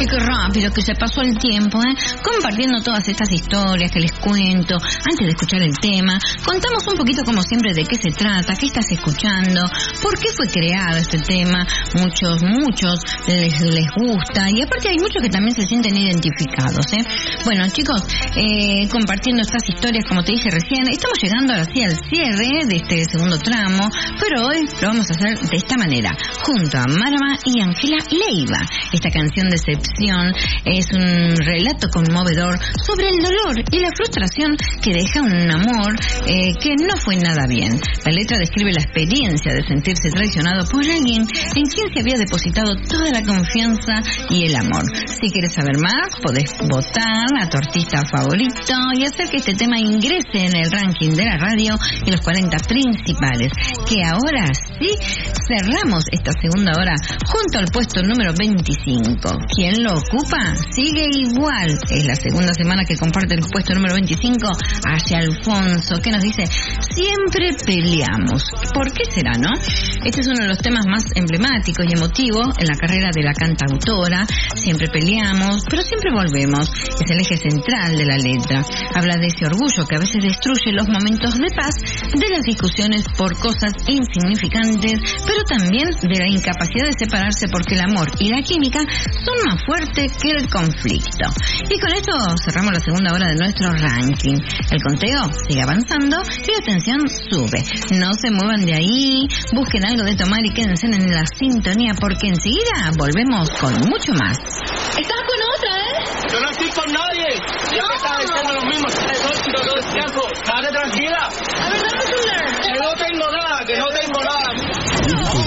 qué rápido que se pasó el tiempo, compartiendo todas estas historias que les cuento. Antes de escuchar el tema, contamos un poquito como siempre de qué se trata, qué estás escuchando, por qué fue creado este tema. Muchos les gusta, y aparte hay muchos que también se sienten identificados, Bueno, chicos, compartiendo estas historias, como te dije recién, estamos llegando ahora sí al cierre de este segundo tramo, pero hoy lo vamos a hacer de esta manera, junto a Marama y Ángela Leiva. Esta canción Decepción es un relato conmovedor sobre el dolor y la frustración que deja un amor que no fue nada bien. La letra describe la experiencia de sentirse traicionado por alguien en quien se había depositado toda la confianza y el amor. Si quieres saber más, podés votar a tu artista favorito y hacer que este tema ingrese en el ranking de la radio y los 40 principales, que ahora sí cerramos esta segunda hora junto al puesto número 25. ¿Quién lo ocupa? Sigue igual. Es la segunda semana que comparte el puesto número 25 hacia Alfonso, que nos dice: siempre peleamos. ¿Por qué será, no? Este es uno de los temas más emblemáticos y emotivos en la carrera de la cantautora. Siempre peleamos, pero siempre volvemos. Es el eje central de la letra. Habla de ese orgullo que a veces destruye los momentos de paz, de las discusiones por cosas insignificantes, pero también de la incapacidad de separarse porque el amor y la química son más fuertes que el conflicto. Y con esto cerramos la segunda hora de nuestro ranking. El conteo sigue avanzando y la tensión sube. No se muevan de ahí, busquen algo de tomar y quédense en la sintonía, porque enseguida volvemos con mucho más. ¿Estás con otra, Yo no estoy con nadie. Ya me estás diciendo lo mismo todo el tiempo. Date tranquila. A ver, dame el celular. Que no tengo nada.